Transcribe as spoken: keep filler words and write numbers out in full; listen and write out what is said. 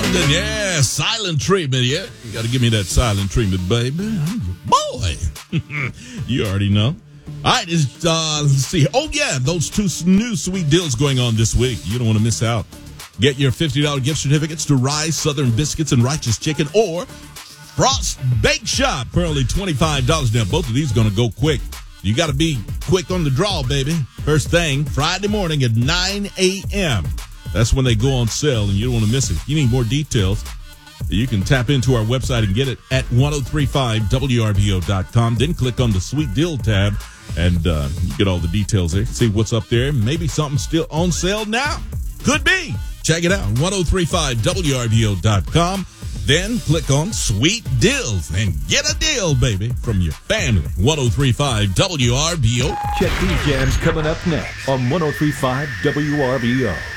London, yeah, silent treatment, yeah. You got to give me that silent treatment, baby. Boy, you already know. All right, it's, uh, let's see. Oh, yeah, those two new sweet deals going on this week. You don't want to miss out. Get your fifty dollars gift certificates to Rise, Southern Biscuits, and Righteous Chicken, or Frost Bake Shop for only twenty-five dollars. Now, both of these are going to go quick. You got to be quick on the draw, baby. First thing, Friday morning at nine a.m. That's when they go on sale, and you don't want to miss it. If you need more details, you can tap into our website and get it at ten thirty-five W R B O dot com. Then click on the Sweet Deal tab, and uh, you get all the details there. See what's up there. Maybe something still on sale now. Could be. Check it out, ten thirty-five W R B O dot com. Then click on Sweet Deals and get a deal, baby, from your family. ten thirty-five W R B O. Check these jams coming up next on ten thirty-five W R B O.